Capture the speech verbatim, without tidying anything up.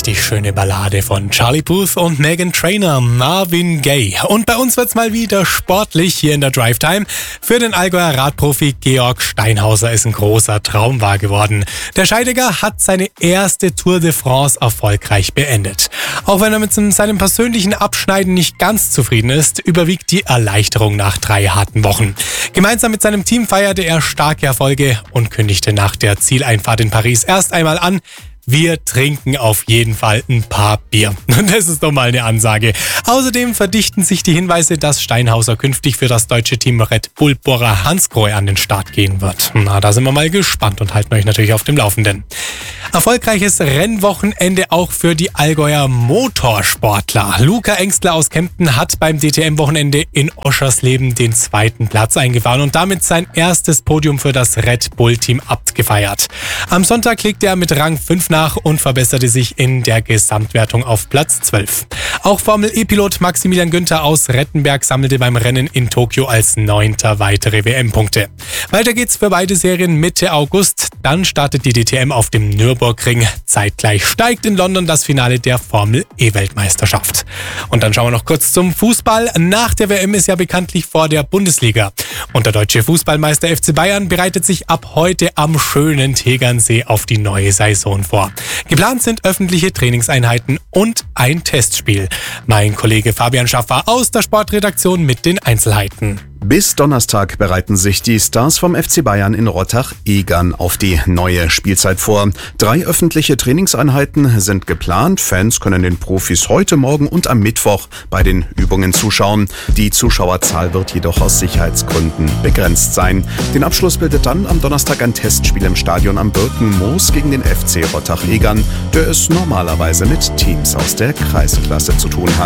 richtig schöne Ballade von Charlie Puth und Meghan Trainor, Marvin Gaye. Und bei uns wird's mal wieder sportlich hier in der Drive Time. Für den Allgäuer Radprofi Georg Steinhauser ist ein großer Traum wahr geworden. Der Scheidegger hat seine erste Tour de France erfolgreich beendet. Auch wenn er mit seinem persönlichen Abschneiden nicht ganz zufrieden ist, überwiegt die Erleichterung nach drei harten Wochen. Gemeinsam mit seinem Team feierte er starke Erfolge und kündigte nach der Zieleinfahrt in Paris erst einmal an: Wir trinken auf jeden Fall ein paar Bier. Das ist doch mal eine Ansage. Außerdem verdichten sich die Hinweise, dass Steinhauser künftig für das deutsche Team Red Bull Bora Hansgrohe an den Start gehen wird. Na, da sind wir mal gespannt und halten euch natürlich auf dem Laufenden. Erfolgreiches Rennwochenende auch für die Allgäuer Motorsportler. Luca Engstler aus Kempten hat beim D T M-Wochenende in Oschersleben den zweiten Platz eingefahren und damit sein erstes Podium für das Red Bull-Team abgefeiert. Am Sonntag legte er mit Rang fünf nach und verbesserte sich in der Gesamtwertung auf Platz zwölf. Auch Formel-E-Pilot Maximilian Günther aus Rettenberg sammelte beim Rennen in Tokio als Neunter weitere W M-Punkte. Weiter geht's für beide Serien Mitte August. Dann startet die D T M auf dem Nürburgring. Zeitgleich steigt in London das Finale der Formel-E-Weltmeisterschaft. Und dann schauen wir noch kurz zum Fußball. Nach der W M ist ja bekanntlich vor der Bundesliga. Und der deutsche Fußballmeister F C Bayern bereitet sich ab heute am schönen Tegernsee auf die neue Saison vor. Geplant sind öffentliche Trainingseinheiten und ein Testspiel. Mein Kollege Fabian Schaffer aus der Sportredaktion mit den Einzelheiten. Bis Donnerstag bereiten sich die Stars vom F C Bayern in Rottach-Egern auf die neue Spielzeit vor. Drei öffentliche Trainingseinheiten sind geplant. Fans können den Profis heute Morgen und am Mittwoch bei den Übungen zuschauen. Die Zuschauerzahl wird jedoch aus Sicherheitsgründen begrenzt sein. Den Abschluss bildet dann am Donnerstag ein Testspiel im Stadion am Birkenmoos gegen den F C Rottach-Egern, der es normalerweise mit Teams aus der Kreisklasse zu tun hat.